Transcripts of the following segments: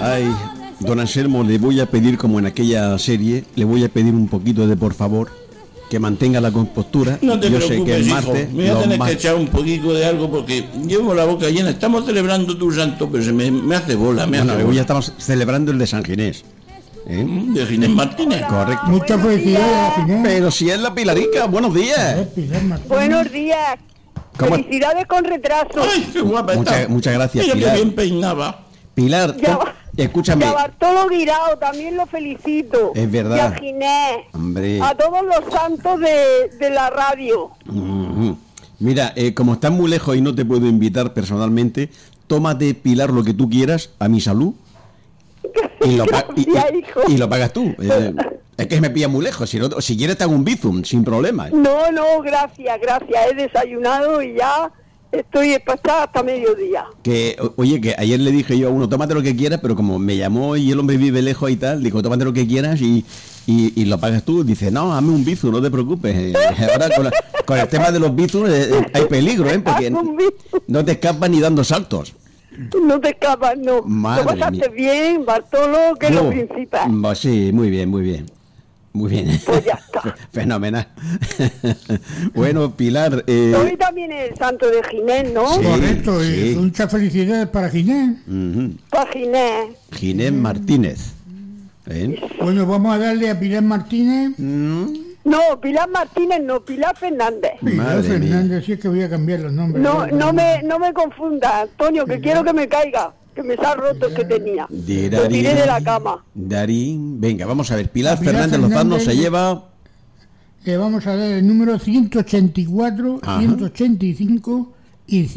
Ay, don Anselmo, le voy a pedir, como en aquella serie, le voy a pedir un poquito de por favor, que mantenga la compostura. No te Yo preocupes, sé que el hijo. martes... Me voy a tener que echar un poquito de algo porque llevo la boca llena. Estamos celebrando tu santo, pero se me hace bola, Bueno, hoy ya estamos celebrando el de San Ginés. De Ginés Martínez. Correcto. Muchas felicidades, Ginés. Pero si es la Pilarica, buenos días. Pilar Martínez. Buenos días. ¿Cómo? Felicidades con retraso. Ay, qué guapa está. Muchas gracias, Mira que Pilar. bien peinaba. Pilar, Ya escúchame. Y a Bartolo Guirao también lo felicito. Es verdad. Y a Ginés. Hombre. A todos los santos de la radio. Ujú. Mira, como estás muy lejos y no te puedo invitar personalmente, tómate, Pilar, lo que tú quieras a mi salud y lo, Gracias, hijo. y lo pagas tú. Es que me pilla muy lejos. Si quieres te hago un bizum, sin problema. No, gracias. He desayunado y ya estoy despachada hasta mediodía. Oye, que ayer le dije yo a uno, tómate lo que quieras, pero como me llamó y el hombre vive lejos y tal, dijo, tómate lo que quieras y lo pagas tú. Dice, no, hazme un bizum, no te preocupes. Ahora con el tema de los bizums hay peligro, porque no te escapas ni dando saltos. No te escapas, no. Madre Lo pasaste mía. bien, Bartolo, que es lo principal. Sí, muy bien. Muy bien. Pues ya está. Fenomenal. Bueno, Pilar. Hoy también es el santo de Ginés, ¿no? Sí. Correcto, y muchas felicidades para Ginés. Para Ginés. Ginés Martínez. Bueno, vamos a darle a Pilar Martínez. No, Pilar Martínez no, Pilar Fernández. Pilar Madre Fernández, sí es que voy a cambiar los nombres. No me confunda, Antonio, que quiero que me caiga, que me se ha roto el que tenía. Lo tiré de la cama. Darín. Venga, vamos a ver. Pilar Pilar Fernández Lozano se Fernández. lleva... Vamos a dar el número 184, Ajá. 185 y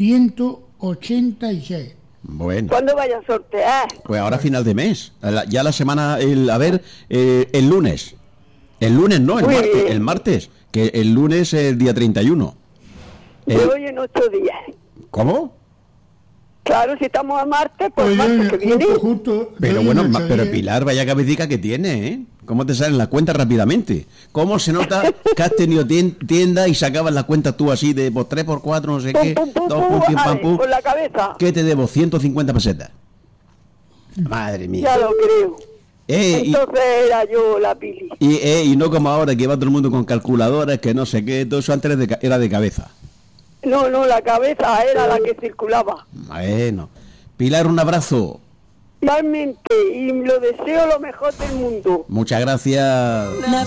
186. Bueno, ¿Cuándo vaya a sortear? pues ahora final de mes. Ya la semana... el lunes. El lunes no, Muy bien. el martes. Que el lunes es el día 31. De hoy en 8 días. ¿Cómo? Claro, si estamos a martes, pues Oye, martes que viene. justo, Pero doy bueno, un ocho pero días. Pilar, vaya cabecita que tiene, ¿eh? ¿Cómo te salen las cuentas rápidamente? ¿Cómo se nota que has tenido tienda y sacabas las cuentas tú así de 3x4, no sé qué? Pum, pum, pum, 2 pum, pim, pam, ale, pum? con la cabeza. ¿Qué te debo? 150 pesetas. Madre mía. Ya lo creo. Y, Entonces era yo la Pili. y no como ahora que va todo el mundo con calculadoras, que no sé qué, todo eso antes era de cabeza. No, la cabeza era la que circulaba. Bueno. Pilar, un abrazo. Igualmente, y lo deseo lo mejor del mundo. Muchas gracias.